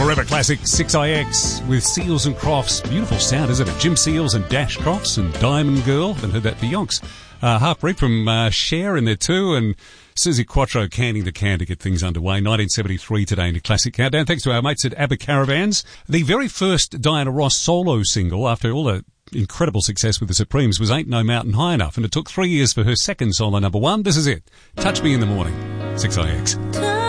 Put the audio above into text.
Forever Classic 6IX with Seals and Crofts. Beautiful sound, isn't it? Jim Seals and Dash Crofts and Diamond Girl. Haven't heard that for yonks. Heartbreak from Cher in there too, and Susie Quattro canning the can to get things underway. 1973 today in the Classic Countdown. Thanks to our mates at ABBA Caravans. The very first Diana Ross solo single, after all the incredible success with the Supremes, was Ain't No Mountain High Enough, and it took 3 years for her second solo number one. This is it. Touch Me in the Morning. 6IX.